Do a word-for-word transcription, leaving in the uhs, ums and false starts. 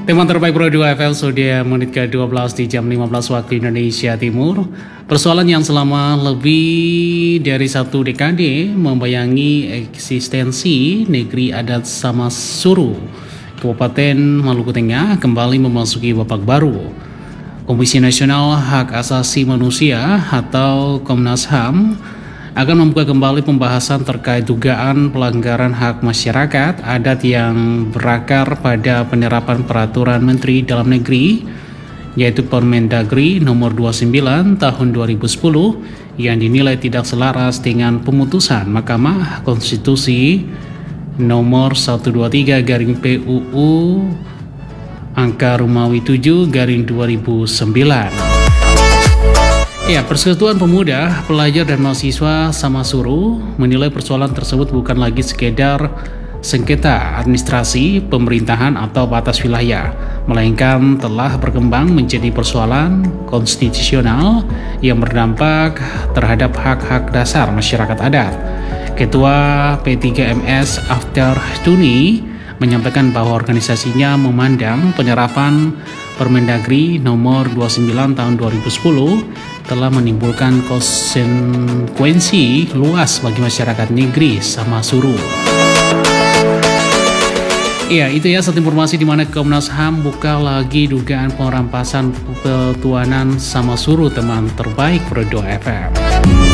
Tema terbaik Pro dua F M sudah menit ke dua belas di jam lima belas waktu Indonesia Timur. Persoalan yang selama lebih dari satu dekade membayangi eksistensi negeri adat Samasuru, Kabupaten Maluku Tengah kembali memasuki babak baru. Komisi Nasional Hak Asasi Manusia atau Komnas H A M akan membuka kembali pembahasan terkait dugaan pelanggaran hak masyarakat adat yang berakar pada penerapan peraturan Menteri Dalam Negeri, yaitu Permendagri nomor dua puluh sembilan tahun dua ribu sepuluh yang dinilai tidak selaras dengan pemutusan Mahkamah Konstitusi nomor seratus dua puluh tiga garing P U U angka Romawi tujuh garing dua ribu sembilan. Ya, Persekutuan Pemuda, Pelajar dan Mahasiswa Samasuru menilai persoalan tersebut bukan lagi sekedar sengketa administrasi, pemerintahan atau batas wilayah, melainkan telah berkembang menjadi persoalan konstitusional yang berdampak terhadap hak-hak dasar masyarakat adat. Ketua P tiga M S After Tuni menyampaikan bahwa organisasinya memandang penerapan Permendagri nomor dua puluh sembilan tahun dua ribu sepuluh telah menimbulkan konsekuensi luas bagi masyarakat negeri Samasuru. Ya, itu ya satu informasi di mana Komnas H A M buka lagi dugaan perampasan petuanan Samasuru, teman terbaik Pro dua F M.